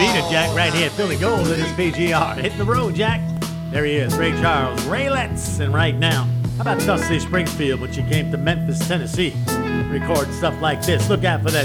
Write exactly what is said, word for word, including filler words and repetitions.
beat it, Jack, right here. Philly Gold in his P G R. Hitting the road, Jack. There he is, Ray Charles, Ray Letts. And right now, how about Dusty Springfield when she came to Memphis, Tennessee? Record stuff like this. Look out for that